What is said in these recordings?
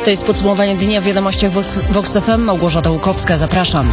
To jest podsumowanie dnia w wiadomościach Vox FM. Małgorzata Łukowska, zapraszam.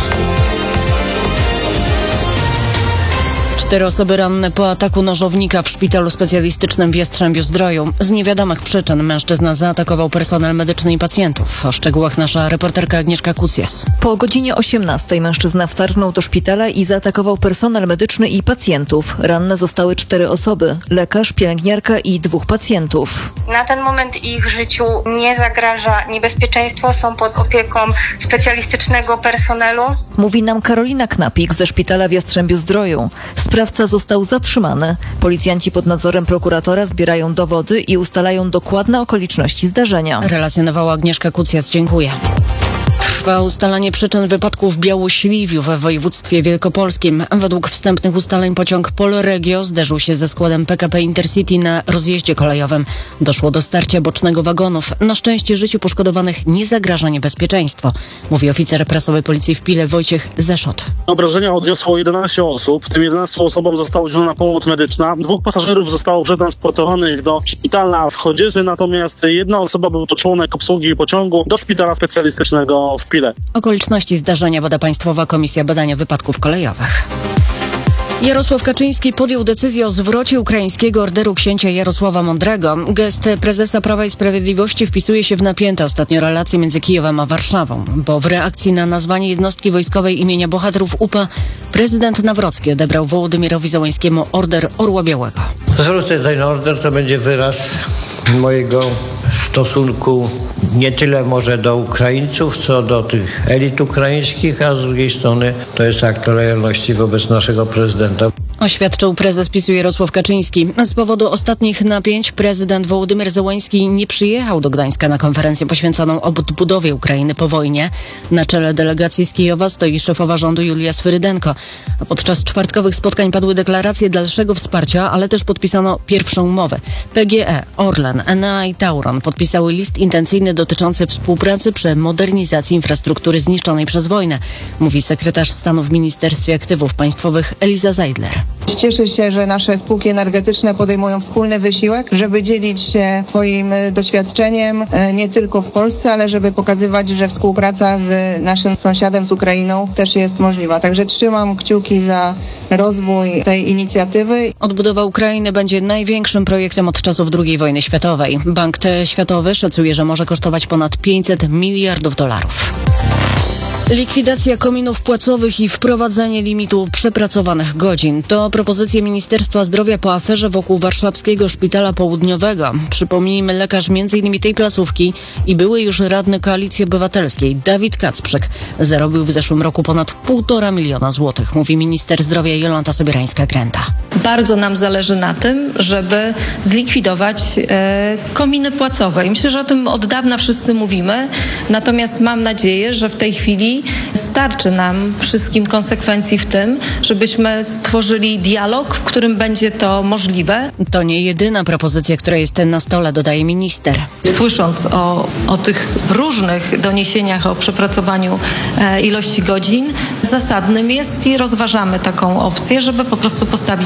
4 osoby ranne po ataku nożownika w szpitalu specjalistycznym w Jastrzębiu-Zdroju. Z niewiadomych przyczyn mężczyzna zaatakował personel medyczny i pacjentów. O szczegółach nasza reporterka Agnieszka Kucjas. Po godzinie 18 mężczyzna wtargnął do szpitala i zaatakował personel medyczny i pacjentów. Ranne zostały 4 osoby. Lekarz, pielęgniarka i 2 pacjentów. Na ten moment ich życiu nie zagraża niebezpieczeństwo. Są pod opieką specjalistycznego personelu. Mówi nam Karolina Knapik ze szpitala w Jastrzębiu-Zdroju. Sprawca został zatrzymany. Policjanci pod nadzorem prokuratora zbierają dowody i ustalają dokładne okoliczności zdarzenia. Relacjonowała Agnieszka Kucjas. Dziękuję. Trwa ustalanie przyczyn wypadku w Białośliwiu we województwie wielkopolskim. Według wstępnych ustaleń pociąg Polregio zderzył się ze składem PKP Intercity na rozjeździe kolejowym. Doszło do starcia bocznego wagonów. Na szczęście życiu poszkodowanych nie zagraża niebezpieczeństwo, mówi oficer prasowy Policji w Pile Wojciech Zeszot. Obrażenia odniosło 11 osób. Tym 11 osobom została udzielona pomoc medyczna. 2 pasażerów zostało przetransportowanych do szpitala w Chodzieży, natomiast 1 osoba, był to członek obsługi pociągu, do szpitala specjalistycznego w Pile. Okoliczności zdarzenia bada Państwowa Komisja Badania Wypadków Kolejowych. Jarosław Kaczyński podjął decyzję o zwrocie ukraińskiego orderu księcia Jarosława Mądrego. Gest prezesa Prawa i Sprawiedliwości wpisuje się w napięte ostatnio relacje między Kijowem a Warszawą, bo w reakcji na nazwanie jednostki wojskowej imienia bohaterów UPA prezydent Nawrocki odebrał Wołodymyrowi Zełańskiemu order Orła Białego. Zwrócę ten order, to będzie wyraz mojego stosunku nie tyle może do Ukraińców, co do tych elit ukraińskich, a z drugiej strony to jest akt lojalności wobec naszego prezydenta. Oświadczył prezes PiS-u Jarosław Kaczyński. Z powodu ostatnich napięć prezydent Wołodymyr Zełański nie przyjechał do Gdańska na konferencję poświęconą odbudowie Ukrainy po wojnie. Na czele delegacji z Kijowa stoi szefowa rządu Julia Swyrydenko. A podczas czwartkowych spotkań padły deklaracje dalszego wsparcia, ale też podpisano pierwszą umowę. PGE, Orlen, Enea i Tauron podpisały list intencyjny dotyczący współpracy przy modernizacji infrastruktury zniszczonej przez wojnę, mówi sekretarz stanu w Ministerstwie Aktywów Państwowych Eliza Zeidler. Cieszę się, że nasze spółki energetyczne podejmują wspólny wysiłek, żeby dzielić się swoim doświadczeniem nie tylko w Polsce, ale żeby pokazywać, że współpraca z naszym sąsiadem, z Ukrainą też jest możliwa. Także trzymam kciuki za rozwój tej inicjatywy. Odbudowa Ukrainy będzie największym projektem od czasów II wojny światowej. Bank Światowy szacuje, że może kosztować ponad $500 miliardów. Likwidacja kominów płacowych i wprowadzenie limitu przepracowanych godzin to propozycje Ministerstwa Zdrowia po aferze wokół warszawskiego Szpitala Południowego. Przypomnijmy, lekarz m.in. tej placówki i były już radny Koalicji Obywatelskiej Dawid Kacprzyk zarobił w zeszłym roku ponad 1,5 miliona złotych, mówi minister zdrowia Jolanta Sobierańska-Grenta. Bardzo nam zależy na tym, żeby zlikwidować kominy płacowe. I myślę, że o tym od dawna wszyscy mówimy, natomiast mam nadzieję, że w tej chwili starczy nam wszystkim konsekwencji w tym, żebyśmy stworzyli dialog, w którym będzie to możliwe. To nie jedyna propozycja, która jest na stole, dodaje minister. Słysząc o tych różnych doniesieniach o przepracowaniu ilości godzin, zasadnym jest i rozważamy taką opcję, żeby po prostu postawić